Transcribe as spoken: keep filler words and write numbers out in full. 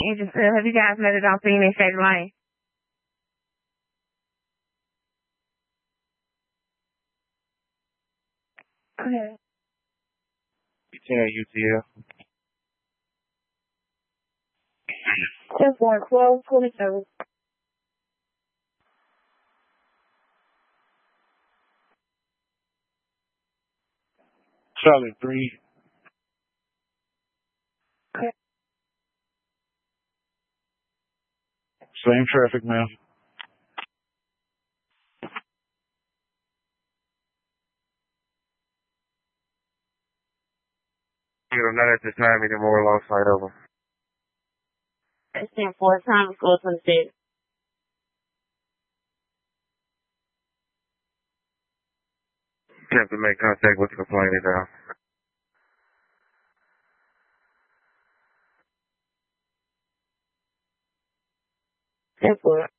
engine still. Have you guys made it on Phoenix Shady Lane? Okay. ten U T L. ten four twelve twenty-seven. Charlie three. Okay. Same traffic, ma'am. Not at this time anymore, alongside over. It's ten four, time to go twenty-six. Have to make contact with the complainant now. ten four.